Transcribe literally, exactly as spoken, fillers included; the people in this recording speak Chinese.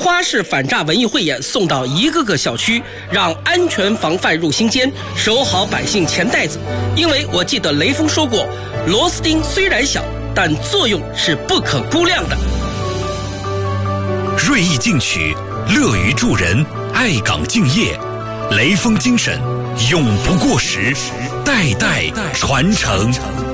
花式反诈文艺汇演送到一个个小区，让安全防范入心间，守好百姓钱袋子。因为我记得雷锋说过，螺丝钉虽然小，但作用是不可估量的。 锐意进取，乐于助人，爱岗敬业，雷锋精神永不过时，代代传承。